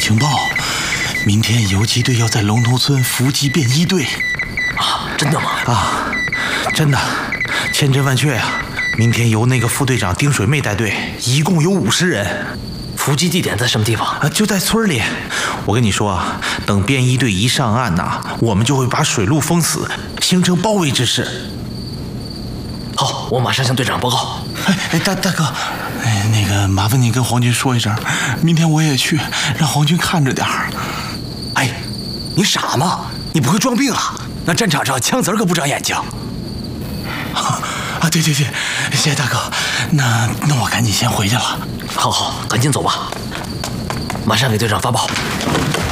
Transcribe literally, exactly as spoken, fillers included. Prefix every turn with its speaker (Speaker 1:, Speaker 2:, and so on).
Speaker 1: 情报，明天游击队要在龙头村伏击便衣队。
Speaker 2: 啊，真的吗？
Speaker 1: 啊，真的，千真万确呀、啊！明天由那个副队长丁水妹带队，一共有五十人。
Speaker 2: 伏击地点在什么地方？
Speaker 1: 啊，就在村里。我跟你说啊，等便衣队一上岸呐、啊，我们就会把水路封死，形成包围之势。
Speaker 2: 好，我马上向队长报告。
Speaker 1: 哎哎，大大哥，哎，那个麻烦你跟皇军说一声，明天我也去，让皇军看着点儿。
Speaker 3: 哎，你傻吗？你不会装病啊？那战场上枪子儿可不长眼睛。
Speaker 1: 啊，对对对，谢谢大哥。那那我赶紧先回去了。
Speaker 2: 好好，赶紧走吧，马上给队长发报。